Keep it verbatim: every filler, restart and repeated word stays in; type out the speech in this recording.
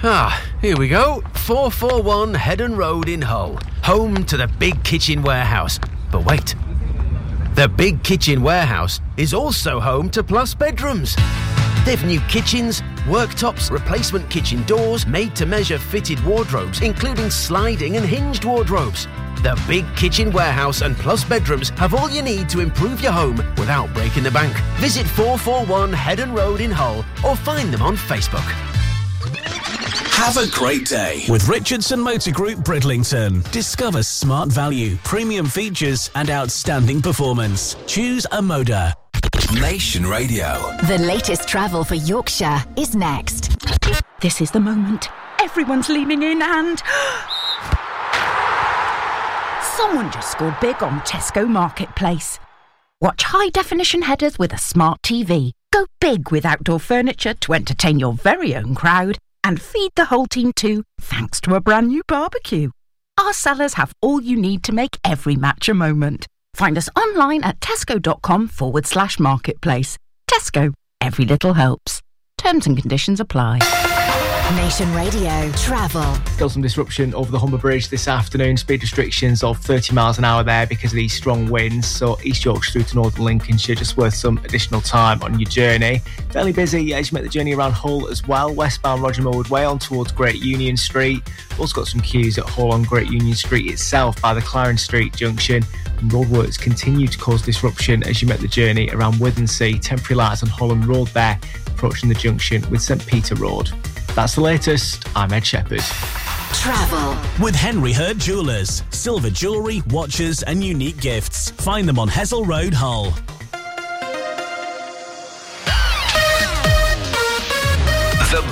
Ah, here we go. four forty-one Headon Road in Hull. Home to the Big Kitchen Warehouse. But wait. The Big Kitchen Warehouse is also home to Plus Bedrooms. They've new kitchens, worktops, replacement kitchen doors, made-to-measure fitted wardrobes, including sliding and hinged wardrobes. The Big Kitchen Warehouse and Plus Bedrooms have all you need to improve your home without breaking the bank. Visit four forty-one Headon Road in Hull or find them on Facebook. Have a great day with Richardson Motor Group Bridlington. Discover smart value, premium features and outstanding performance. Choose a Moda. Nation Radio. The latest travel for Yorkshire is next. This is the moment. Everyone's leaning in and... someone just scored big on Tesco Marketplace. Watch high-definition headers with a smart T V. Go big with outdoor furniture to entertain your very own crowd. And feed the whole team too, thanks to a brand new barbecue. Our sellers have all you need to make every match a moment. Find us online at tesco.com forward slash marketplace. Tesco, every little helps. Terms and conditions apply. Nation Radio Travel. Still some disruption over the Humber Bridge this afternoon. Speed restrictions of thirty miles an hour there because of these strong winds. So East Yorkshire through to Northern Lincolnshire, just worth some additional time on your journey. Fairly busy as you make the journey around Hull as well. Westbound Roger Millwood Way on towards Great Union Street. Also got some queues at Hull on Great Union Street itself by the Clarence Street junction. And roadworks continue to cause disruption as you make the journey around Withensea. Temporary lights on Holland Road there, approaching the junction with St Peter Road. That's the latest. I'm Ed Shepherd. Travel with Henry Hurd Jewellers. Silver jewellery, watches and unique gifts. Find them on Hessel Road, Hull.